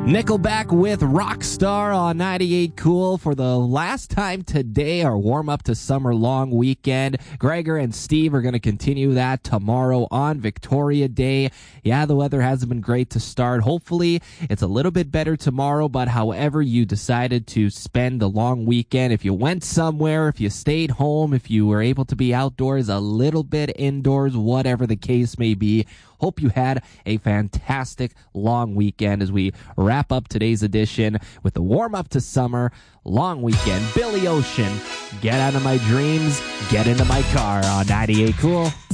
Nickelback with Rockstar on 98 Cool for the last time today, our warm-up to summer long weekend. Gregor and Steve are going to continue that tomorrow on Victoria Day. Yeah, the weather hasn't been great to start. Hopefully, it's a little bit better tomorrow, but however you decided to spend the long weekend, if you went somewhere, if you stayed home, if you were able to be outdoors, a little bit indoors, whatever the case may be, hope you had a fantastic long weekend as we wrap up today's edition with the warm-up to summer long weekend. Billy Ocean, Get Out of My Dreams, Get Into My Car on 98 Cool.